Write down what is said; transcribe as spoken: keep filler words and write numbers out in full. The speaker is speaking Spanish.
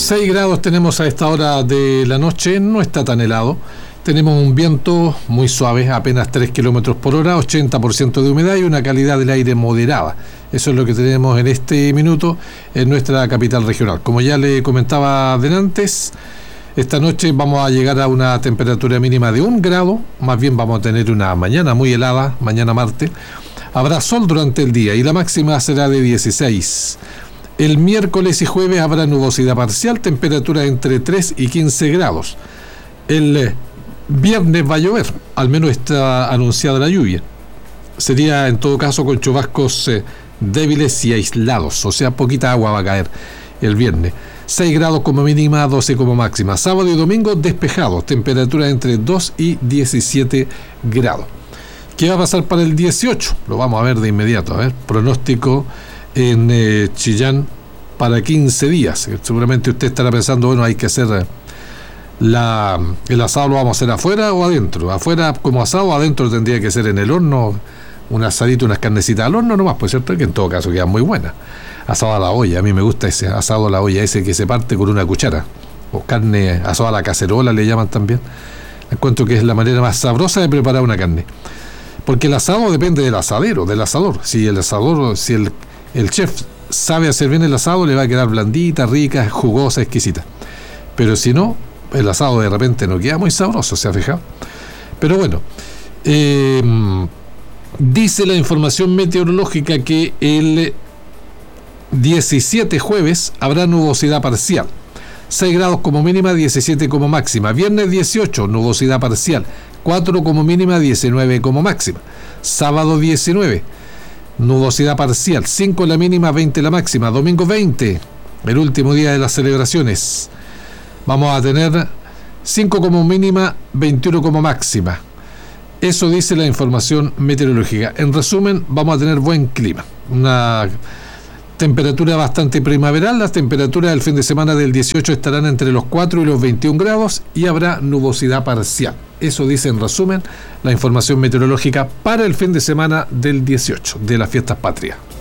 seis grados tenemos a esta hora de la noche, no está tan helado. Tenemos un viento muy suave, apenas tres kilómetros por hora, ochenta por ciento de humedad y una calidad del aire moderada. Eso es lo que tenemos en este minuto en nuestra capital regional. Como ya le comentaba antes, esta noche vamos a llegar a una temperatura mínima de un grado, más bien vamos a tener una mañana muy helada, mañana martes. Habrá sol durante el día y la máxima será de dieciséis. El miércoles y jueves habrá nubosidad parcial, temperatura entre tres y quince grados. El viernes va a llover, al menos está anunciada la lluvia. Sería en todo caso con chubascos eh, débiles y aislados, o sea, poquita agua va a caer el viernes. seis grados como mínima, doce como máxima. Sábado y domingo despejados, temperatura entre dos y diecisiete grados. ¿Qué va a pasar para el dieciocho? Lo vamos a ver de inmediato. A ver, pronóstico en eh, Chillán para quince días. Seguramente usted estará pensando, bueno, hay que hacer la, el asado, ¿lo vamos a hacer afuera o adentro? Afuera como asado, adentro tendría que ser en el horno, un asadito, unas carnecitas al horno nomás, pues cierto que en todo caso quedan muy buenas. Asado a la olla, a mí me gusta ese asado a la olla, ese que se parte con una cuchara, o carne asado a la cacerola le llaman también. Encuentro que es la manera más sabrosa de preparar una carne, porque el asado depende del asadero, del asador. Si el asador, si el, el chef sabe hacer bien el asado, le va a quedar blandita, rica, jugosa, exquisita. Pero si no, el asado de repente no queda muy sabroso, ¿se ha fijado? Pero bueno, eh, dice la información meteorológica que el diecisiete jueves habrá nubosidad parcial, seis grados como mínima, diecisiete como máxima. Viernes dieciocho, nubosidad parcial, cuatro como mínima, diecinueve como máxima. Sábado diecinueve, nubosidad parcial, cinco la mínima, veinte la máxima. Domingo veinte, el último día de las celebraciones, vamos a tener cinco como mínima, veintiuno como máxima. Eso dice la información meteorológica. En resumen, vamos a tener buen clima, una temperatura bastante primaveral. Las temperaturas del fin de semana del dieciocho estarán entre los cuatro y los veintiún grados y habrá nubosidad parcial. Eso dice en resumen la información meteorológica para el fin de semana del dieciocho, de las fiestas patrias.